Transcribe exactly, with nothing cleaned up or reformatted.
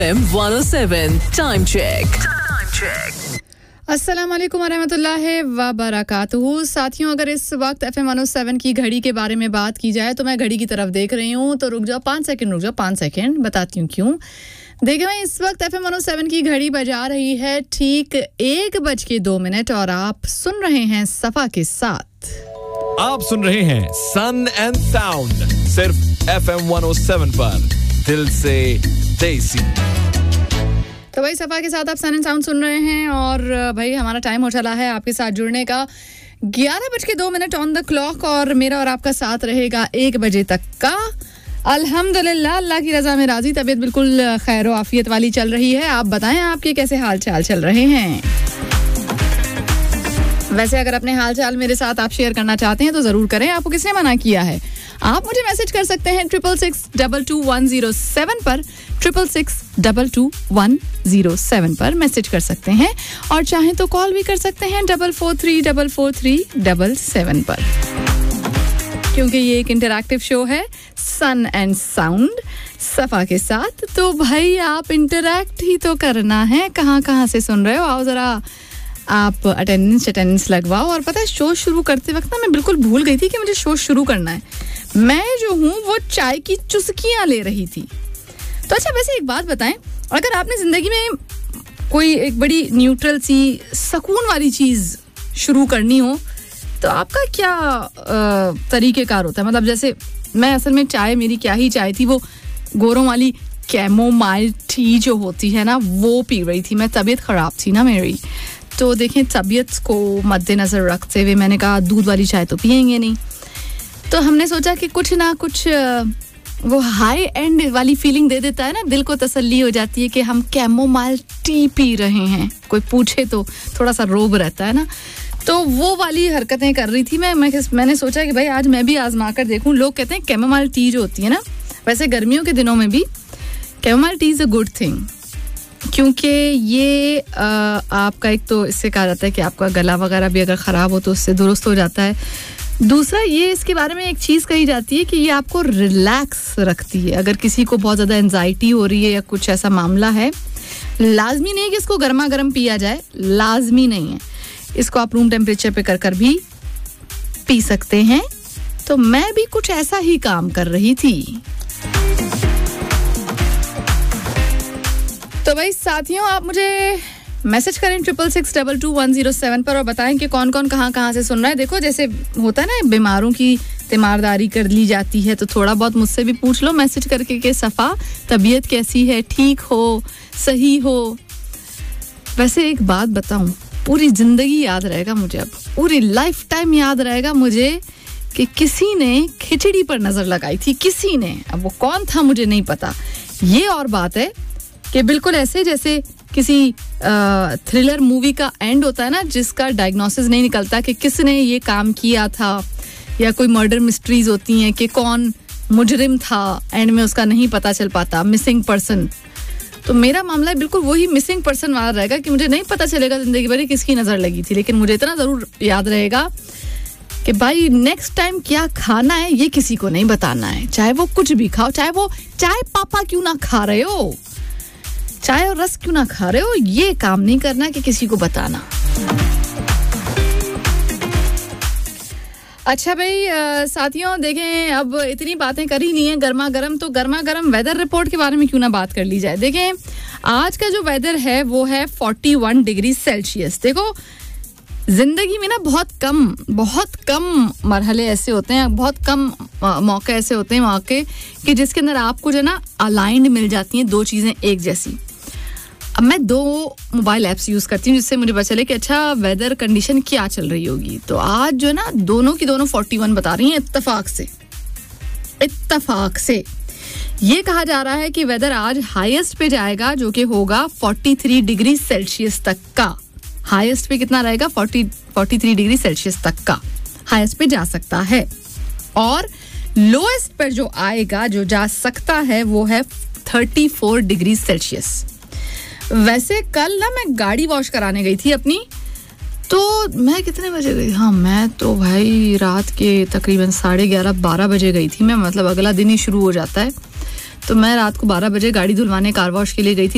one oh seven Time Check. Time Check. अस्सलाम वालेकुम रहमतुल्लाहि व बरकातुहू। साथियों, अगर इस वक्त F M one O seven की घड़ी के बारे में बात की जाए तो मैं घड़ी की तरफ देख रही हूँ, तो रुक जाओ पाँच सेकंड रुक जाओ पाँच सेकंड बताती हूँ क्यों। देखिए मैं इस वक्त F M one O seven की घड़ी बजा रही है ठीक एक बज के दो मिनट और आप सुन रहे हैं सफा के साथ। आप सुन रहे हैं सन एंड साउंड सिर्फ F M one O seven पर, दिल से देसी। तो भाई सफा के साथ आप सन एंड साउंड सुन रहे हैं और भाई हमारा टाइम हो चला है आपके साथ जुड़ने का, ग्यारह बज के दो मिनट ऑन द क्लॉक, और मेरा और आपका साथ रहेगा एक बजे तक का। अल्हम्दुलिल्लाह, अल्लाह की रजा में राजी, तबीयत बिल्कुल खैर व आफियत वाली चल रही है। आप बताएं आपके कैसे हाल चाल चल रहे हैं। वैसे अगर अपने हाल चाल मेरे साथ आप शेयर करना चाहते हैं तो जरूर करें, आपको किसने मना किया है। आप मुझे मैसेज कर सकते हैं triple six double two one zero seven पर, triple six double two one zero seven पर मैसेज कर सकते हैं, और चाहें तो कॉल भी कर सकते हैं double four three double four three double seven पर, क्योंकि ये एक इंटरैक्टिव शो है सन एंड साउंड सफा के साथ। तो भाई आप इंटरैक्ट ही तो करना है, कहाँ कहाँ से सुन रहे हो, आओ जरा आप अटेंडेंस अटेंडेंस लगवाओ। और पता है शो शुरू करते वक्त ना मैं बिल्कुल भूल गई थी कि मुझे शो शुरू करना है। मैं जो हूँ वो चाय की चुस्कियाँ ले रही थी। तो अच्छा वैसे एक बात बताएं, अगर आपने ज़िंदगी में कोई एक बड़ी न्यूट्रल सी सुकून वाली चीज़ शुरू करनी हो तो आपका क्या तरीक़ेकार होता है। मतलब जैसे मैं असल में चाय, मेरी क्या ही चाय थी, वो गोरों वाली कैमोमाइल टी जो होती है ना, वो पी रही थी मैं। तबीयत ख़राब थी ना मेरी, तो देखें तबीयत को मद्देनज़र रखते हुए मैंने कहा दूध वाली चाय तो पियेंगे नहीं, तो हमने सोचा कि कुछ ना कुछ वो हाई एंड वाली फीलिंग दे देता है ना, दिल को तसल्ली हो जाती है कि हम कैमोमाइल टी पी रहे हैं। कोई पूछे तो थोड़ा सा रोब रहता है ना, तो वो वाली हरकतें कर रही थी मैं, मैं मैंने सोचा कि भाई आज मैं भी आजमा कर देखूं। लोग कहते हैं कैमोमाइल टी जो होती है ना, वैसे गर्मियों के दिनों में भी chamomile tea is a good thing, क्योंकि ये आ, आपका एक तो इससे कहा जाता है कि आपका गला वगैरह भी अगर ख़राब हो तो उससे दुरुस्त हो जाता है। दूसरा ये इसके बारे में एक चीज़ कही जाती है कि ये आपको रिलैक्स रखती है। अगर किसी को बहुत ज़्यादा एंजाइटी हो रही है या कुछ ऐसा मामला है, लाजमी नहीं है कि इसको गर्मा गर्म पिया जाए, लाजमी नहीं है, इसको आप रूम टेम्परेचर पे कर कर भी पी सकते हैं। तो मैं भी कुछ ऐसा ही काम कर रही थी। तो भाई साथियों, आप मुझे मैसेज करें triple six double two one zero seven पर और बताएं कि कौन कौन कहाँ कहाँ से सुन रहा है। देखो जैसे होता है ना, बीमारों की तीमारदारी कर ली जाती है, तो थोड़ा बहुत मुझसे भी पूछ लो मैसेज करके कि सफ़ा तबीयत कैसी है, ठीक हो, सही हो। वैसे एक बात बताऊं, पूरी ज़िंदगी याद रहेगा मुझे, अब पूरी लाइफ टाइम याद रहेगा मुझे कि किसी ने खिचड़ी पर नज़र लगाई थी, किसी ने, अब वो कौन था मुझे नहीं पता। ये और बात है कि बिल्कुल ऐसे जैसे किसी थ्रिलर मूवी का एंड होता है ना, जिसका डायग्नोसिस नहीं निकलता कि किसने ये काम किया था, या कोई मर्डर मिस्ट्रीज होती हैं कि कौन मुजरिम था, एंड में उसका नहीं पता चल पाता, मिसिंग पर्सन। तो मेरा मामला बिल्कुल वही मिसिंग पर्सन वाला रहेगा कि मुझे नहीं पता चलेगा ज़िंदगी भर किसकी नज़र लगी थी, लेकिन मुझे इतना ज़रूर याद रहेगा कि भाई नेक्स्ट टाइम क्या खाना है ये किसी को नहीं बताना है, चाहे वो कुछ भी खाओ, चाहे वो चाय पापा क्यों ना खा रहे हो, चाय और रस क्यों ना खा रहे हो, ये काम नहीं करना कि किसी को बताना। अच्छा भाई आ, साथियों देखें, अब इतनी बातें करी नहीं है गर्मा गर्म, तो गर्मा गर्म वेदर रिपोर्ट के बारे में क्यों ना बात कर ली जाए। देखें आज का जो वेदर है वो है फोर्टी वन डिग्री सेल्सियस। देखो जिंदगी में ना बहुत कम बहुत कम मरहले ऐसे होते हैं, बहुत कम मौके ऐसे होते हैं मौके कि जिसके अंदर आपको जो ना अलाइंड मिल जाती हैं दो चीज़ें एक जैसी। अब मैं दो मोबाइल ऐप्स यूज़ करती हूँ जिससे मुझे पता चले कि अच्छा वेदर कंडीशन क्या चल रही होगी। तो आज जो है ना दोनों की दोनों फोर्टी वन बता रही हैं, इत्तेफाक से इत्तेफाक से ये कहा जा रहा है कि वेदर आज हाईएस्ट पे जाएगा, जो कि होगा फोर्टी थ्री डिग्री सेल्सियस तक का। हाईएस्ट पे कितना रहेगा, forty forty three degree Celsius तक का हाईएस्ट पे जा सकता है, और लोएस्ट पर जो आएगा, जो जा सकता है, वो है थर्टी फोर डिग्री सेल्सियस। वैसे कल ना मैं गाड़ी वॉश कराने गई थी अपनी, तो मैं कितने बजे गई, हाँ मैं तो भाई रात के तकरीबन साढ़े ग्यारह बारह बजे गई थी मैं, मतलब अगला दिन ही शुरू हो जाता है। तो मैं रात को बारह बजे गाड़ी धुलवाने कार वॉश के लिए गई थी।